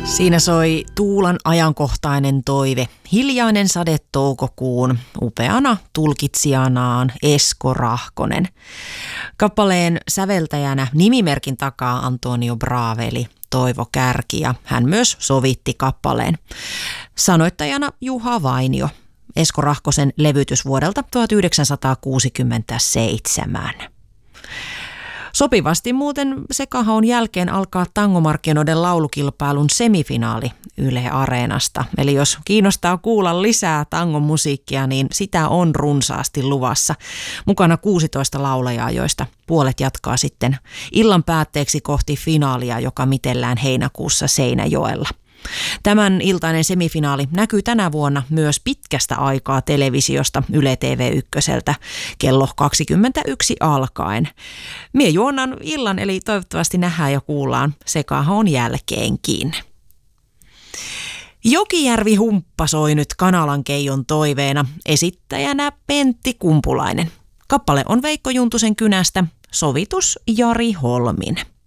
Siinä soi Tuulan ajankohtainen toive, hiljainen sade toukokuun, upeana tulkitsijanaan Esko Rahkonen. Kappaleen säveltäjänä nimimerkin takaa Antonio Braveli, Toivo Kärki, ja hän myös sovitti kappaleen. Sanoittajana Juha Vainio. Esko Rahkosen levytys vuodelta 1967. Sopivasti muuten sekahaun jälkeen alkaa tangomarkkinoiden laulukilpailun semifinaali Yle Areenasta. Eli jos kiinnostaa kuulla lisää tangon musiikkia, niin sitä on runsaasti luvassa. Mukana 16 laulajaa, joista puolet jatkaa sitten illan päätteeksi kohti finaalia, joka mitellään heinäkuussa Seinäjoella. Tämän iltainen semifinaali näkyy tänä vuonna myös pitkästä aikaa televisiosta Yle TV1 kello 21 alkaen. Mie juonnan illan, eli toivottavasti nähdään ja kuullaan sekahaun jälkeenkin. Jokijärvi Humppa soi nyt Kanalan Keijon toiveena, esittäjänä Pentti Kumpulainen. Kappale on Veikko Juntusen kynästä, sovitus Jari Holmin.